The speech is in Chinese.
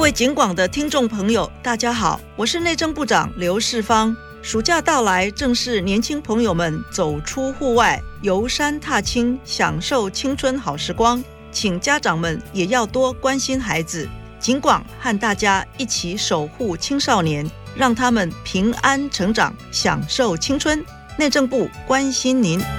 位警广的听众朋友，大家好，我是内政部长刘世芳。暑假到来，正是年轻朋友们走出户外，游山踏青，享受青春好时光。请家长们也要多关心孩子，警广和大家一起守护青少年，让他们平安成长，享受青春。内政部关心您。